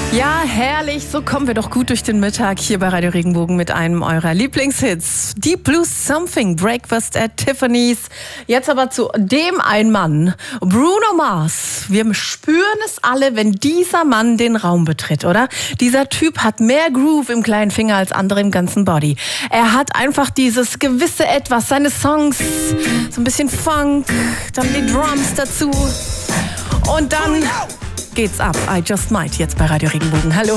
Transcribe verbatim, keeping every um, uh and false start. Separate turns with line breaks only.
Ja, herrlich. So kommen wir doch gut durch den Mittag hier bei Radio Regenbogen mit einem eurer Lieblingshits. Deep Blue Something, Breakfast at Tiffany's. Jetzt aber zu dem einen Mann, Bruno Mars. Wir spüren es alle, wenn dieser Mann den Raum betritt, oder? Dieser Typ hat mehr Groove im kleinen Finger als andere im ganzen Body. Er hat einfach dieses gewisse Etwas, seine Songs, so ein bisschen Funk, dann die Drums dazu und dann geht's ab. I Just Might jetzt bei Radio Regenbogen. Hallo.